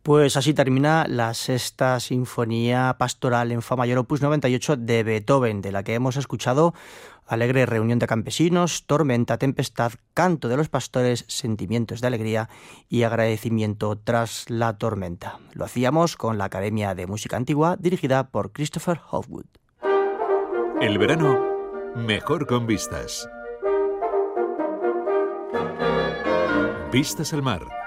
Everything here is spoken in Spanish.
Pues así termina la sexta sinfonía pastoral en fa mayor opus 98 de Beethoven, de la que hemos escuchado alegre reunión de campesinos, tormenta, tempestad, canto de los pastores, sentimientos de alegría y agradecimiento tras la tormenta. Lo hacíamos con la Academia de Música Antigua, dirigida por Christopher Hogwood. El verano, mejor con vistas. Vistas al mar.